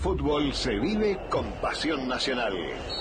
Fútbol se vive con pasión nacional.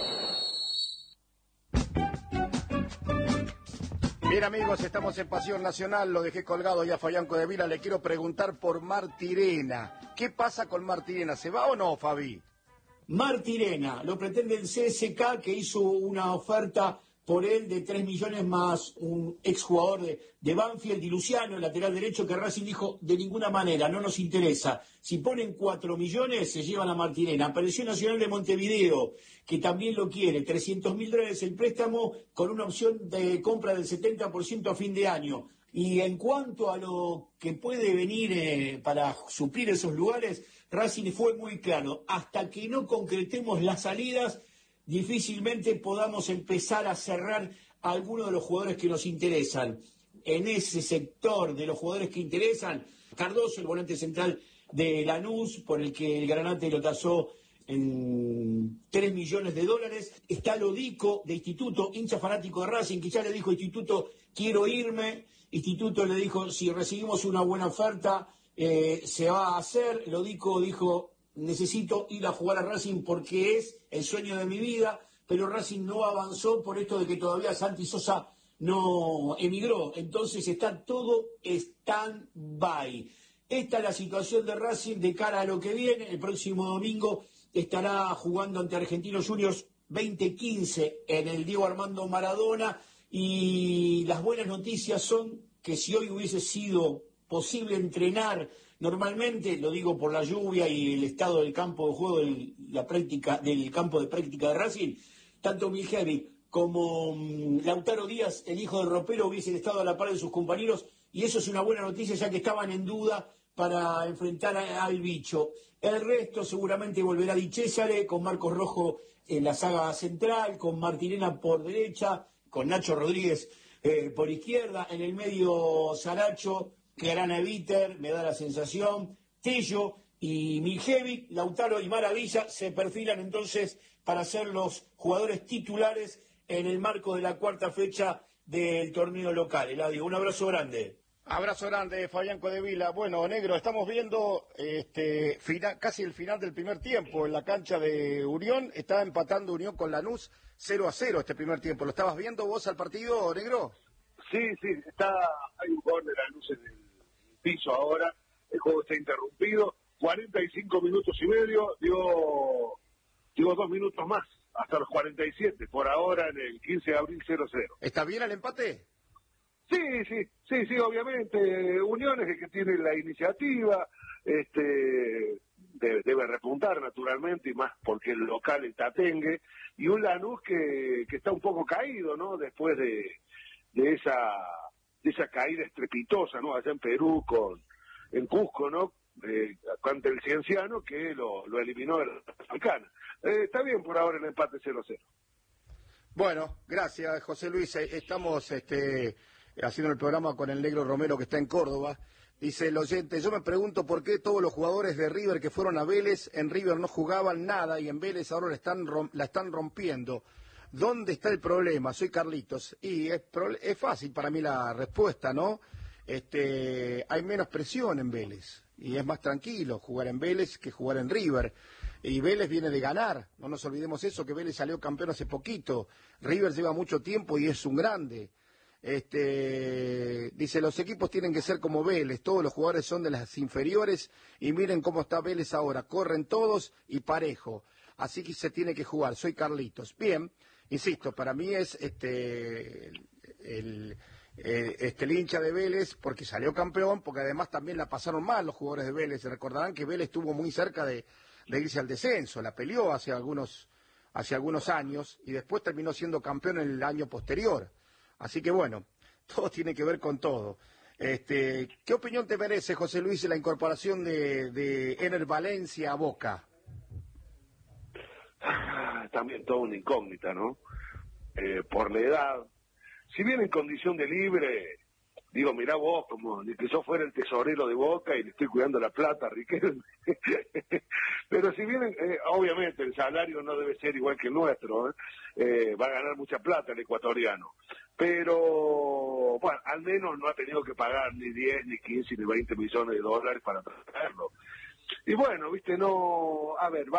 Bien, amigos, estamos en Pasión Nacional. Lo dejé colgado ya a Fabián Codevila. Le quiero preguntar por Martirena. ¿Qué pasa con Martirena? ¿Se va o no, Fabi? Martirena, lo pretende el CSKA, que hizo una oferta por él de 3 millones más un exjugador de Banfield, Di Luciano, el lateral derecho, que Racing dijo, de ninguna manera, no nos interesa. Si ponen 4 millones, se llevan a Martirena. Apareció Nacional de Montevideo, que también lo quiere, $300.000 el préstamo, con una opción de compra del 70% a fin de año. Y en cuanto a lo que puede venir para suplir esos lugares, Racing fue muy claro, hasta que no concretemos las salidas, difícilmente podamos empezar a cerrar a algunos de los jugadores que nos interesan. En ese sector de los jugadores que interesan, Cardoso, el volante central de Lanús, por el que el Granate lo tasó en $3 millones. Está Lodico, de Instituto, hincha fanático de Racing, que ya le dijo Instituto, quiero irme. Instituto le dijo, si recibimos una buena oferta, se va a hacer. Lodico dijo, necesito ir a jugar a Racing porque es el sueño de mi vida, pero Racing no avanzó por esto de que todavía Santi Sosa no emigró. Entonces está todo stand-by. Esta es la situación de Racing de cara a lo que viene. El próximo domingo estará jugando ante Argentinos Juniors 2015 en el Diego Armando Maradona, y las buenas noticias son que si hoy hubiese sido posible entrenar normalmente, lo digo por la lluvia y el estado del campo de juego, del campo de práctica de Racing, tanto Miljevic como Lautaro Díaz, el hijo de Ropero, hubiesen estado a la par de sus compañeros, y eso es una buena noticia, ya que estaban en duda para enfrentar al bicho. El resto seguramente volverá Di Cesare, con Marcos Rojo en la saga central, con Martirena por derecha, con Nacho Rodríguez por izquierda, en el medio Saracho, Clarana Eviter, me da la sensación, Tello y Miljevic, Lautaro y Maravilla se perfilan entonces para ser los jugadores titulares en el marco de la cuarta fecha del torneo local. Eladio, un abrazo grande. Abrazo grande, Fabián Codevila. Bueno, negro, estamos viendo casi el final del primer tiempo en la cancha de Unión. Está empatando Unión con Lanús 0-0 este primer tiempo. ¿Lo estabas viendo vos al partido, negro? Sí, hay un gol de Lanús en el piso ahora. El juego está interrumpido. 45 minutos y medio. Digo 2 minutos más, hasta los 47. Por ahora, en el 15 de abril, 0-0. ¿Está bien el empate? Sí, obviamente. Unión es el que tiene la iniciativa, debe repuntar naturalmente, y más porque el local el Tatengue, y un Lanús que está un poco caído, ¿no? Después de esa caída estrepitosa, ¿no? Allá en Perú, en Cusco, ¿no? Ante el Cienciano, que lo eliminó de la Sudamericana. Está bien por ahora el empate 0-0. Bueno, gracias, José Luis. Estamos haciendo el programa con el negro Romero, que está en Córdoba. Dice el oyente, yo me pregunto por qué todos los jugadores de River que fueron a Vélez, en River no jugaban nada y en Vélez ahora la están rompiendo. ¿Dónde está el problema? Soy Carlitos. Y es fácil para mí la respuesta, ¿no? Hay menos presión en Vélez y es más tranquilo jugar en Vélez que jugar en River. Y Vélez viene de ganar, no nos olvidemos eso, que Vélez salió campeón hace poquito. River lleva mucho tiempo y es un grande. Dice, los equipos tienen que ser como Vélez, todos los jugadores son de las inferiores y miren cómo está Vélez ahora, corren todos y parejo, así que se tiene que jugar. Soy Carlitos. Bien, insisto, para mí es el hincha de Vélez porque salió campeón, porque además también la pasaron mal los jugadores de Vélez. Recordarán que Vélez estuvo muy cerca de irse al descenso, la peleó hace algunos años y después terminó siendo campeón en el año posterior. Así que bueno, todo tiene que ver con todo. ¿Qué opinión te merece, José Luis, la incorporación de Ener Valencia a Boca? También toda una incógnita, ¿no? Por la edad. Si bien en condición de libre, digo, mirá vos, como ni que yo fuera el tesorero de Boca y le estoy cuidando la plata a Riquelme. Pero si bien, obviamente, el salario no debe ser igual que el nuestro, va a ganar mucha plata el ecuatoriano. Pero, bueno, al menos no ha tenido que pagar ni 10, ni 15, ni 20 millones de dólares para traerlo. Y bueno, viste, no, a ver,